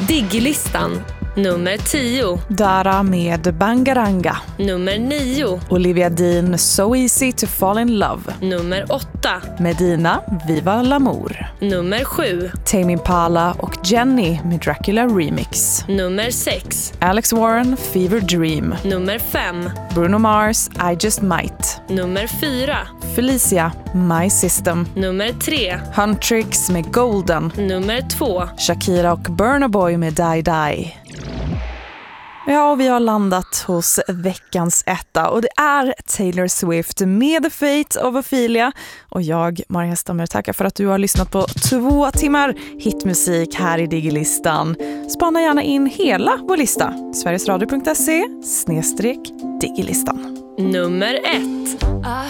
Diggilistan. Nummer 10. Dara med Bangaranga. Nummer 9. Olivia Dean, So Easy to Fall in Love. Nummer 8. Medina, Viva L'Amour. Nummer 7. Tame Impala och Jenny med Dracula Remix. Nummer 6. Alex Warren, Fever Dream. Nummer 5. Bruno Mars, I Just Might. Nummer 4. Felicia, My System. Nummer 3. Huntrix med Golden. Nummer 2. Shakira och Burna Boy med Die Die. Ja, och vi har landat hos veckans etta och det är Taylor Swift med The Fate of Ophelia. Och jag, Maria Stammer, tackar för att du har lyssnat på 2 timmar hitmusik här i Diggilistan. Spana gärna in hela vår lista. Sverigesradio.se/Diggilistan. Nummer 1.